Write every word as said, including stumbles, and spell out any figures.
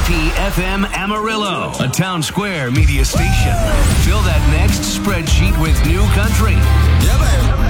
P F M Amarillo, a Town Square media station. Fill that next spreadsheet with new country. Yeah, baby.